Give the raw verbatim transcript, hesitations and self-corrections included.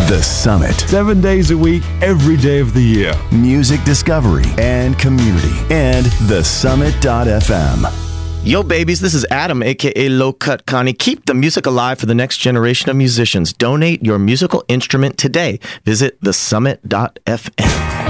The Summit. Seven days a week, every day of the year. Music discovery and community. And the summit dot f m. Yo, babies, this is Adam, a k a. Low Cut Connie. Keep the music alive for the next generation of musicians. Donate your musical instrument today. Visit the summit dot f m.